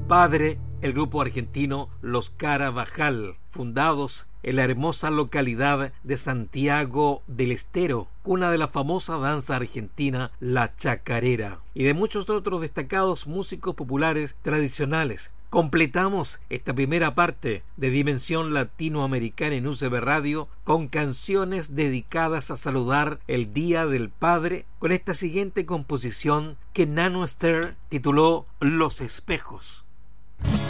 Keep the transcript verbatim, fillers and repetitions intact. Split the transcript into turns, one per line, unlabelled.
Padre, el grupo argentino Los Carabajal, fundados en la hermosa localidad de Santiago del Estero, cuna de la famosa danza argentina, la chacarera, y de muchos otros destacados músicos populares tradicionales. Completamos esta primera parte de Dimensión Latinoamericana en U C B Radio con canciones dedicadas a saludar el Día del Padre, con esta siguiente composición que Nano Esther tituló Los Espejos.